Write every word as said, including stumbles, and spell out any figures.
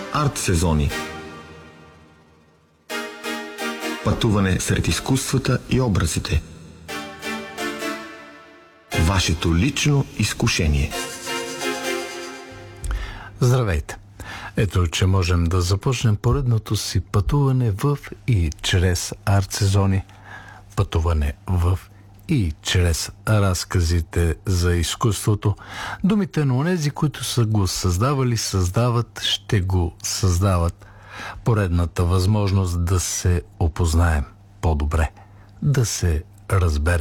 Арт сезони. Пътуване сред изкуствата и образите. Вашето лично изкушение. Здравейте! Ето, че можем да започнем поредното си пътуване в и чрез арт сезони. Пътуване в и чрез разказите за изкуството. Думите на онези, които са го създавали, създават, ще го създават. Поредната възможност да се опознаем по-добре, да се разберем